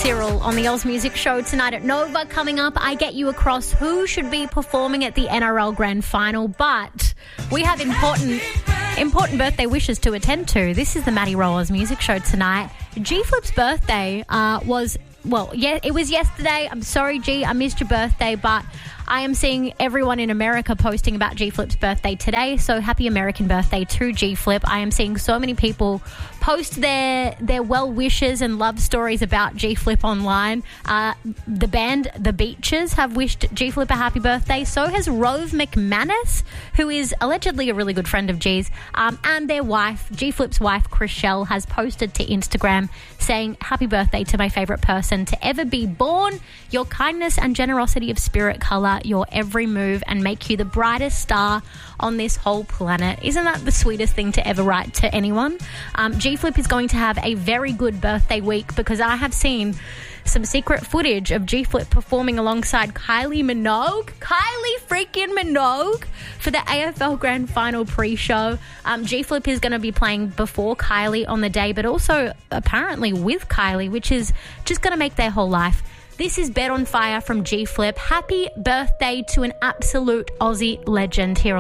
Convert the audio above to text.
Cyril on the Oz Music Show tonight at Nova. Coming up, I get you across who should be performing at the NRL Grand Final, but we have important birthday wishes to attend to. This is the Maddie Rollers Music Show tonight. G Flip's birthday it was yesterday. I'm sorry, G, I missed your birthday, but I am seeing everyone in America posting about G Flip's birthday today, so happy American birthday to G Flip. I am seeing so many people post their well wishes and love stories about G Flip online. The band The Beaches have wished G Flip a happy birthday. So has Rove McManus, who is allegedly a really good friend of G's, and their wife, G Flip's wife, Chriselle, has posted to Instagram saying, happy birthday to my favourite person to ever be born. Your kindness and generosity of spirit colour your every move and make you the brightest star on this whole planet. Isn't that the sweetest thing to ever write to anyone? G Flip is going to have a very good birthday week because I have seen some secret footage of G Flip performing alongside Kylie Minogue for the AFL Grand Final pre-show. G Flip is going to be playing before Kylie on the day, but also apparently with Kylie, which is just going to make their whole life. This is Bed on Fire from G Flip. Happy birthday to an absolute Aussie legend here